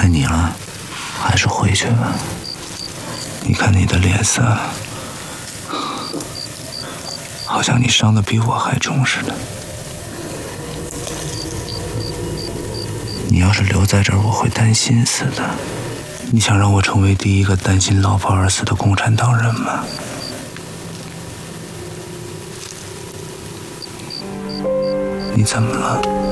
该你了，还是回去吧。你看你的脸色，好像你伤得比我还重似的。你要是留在这儿，我会担心死的。你想让我成为第一个担心老婆而死的共产党人吗？你怎么了？